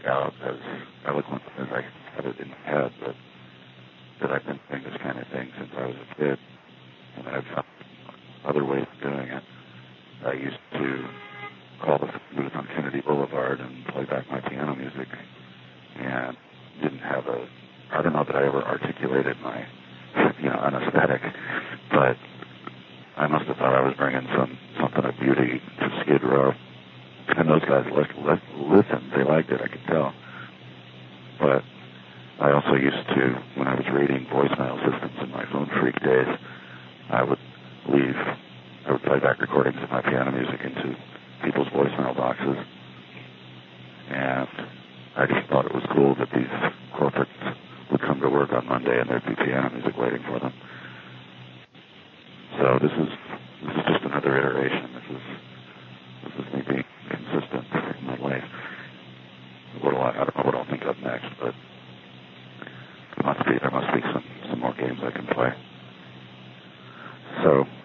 out as eloquent as I had it in my head, but that I've been doing this kind of thing since I was a kid, and I've found other ways of doing it. I used to call the booth on Kennedy Boulevard and play back my piano music, and didn't have I don't know that I ever articulated my, an aesthetic, but I must have thought I was bringing something of beauty to Skid Row. And those guys listened. They liked it, I could tell. But I also used to, when I was reading voicemail systems in my phone freak days, I would play back recordings of my piano music into people's voicemail boxes. And I just thought it was cool that these corporates would come to work on Monday and there'd be piano music waiting for them. So this is just another iteration. This is me being consistent in my life. I don't know what I'll think of next, but there must be some more games I can play. So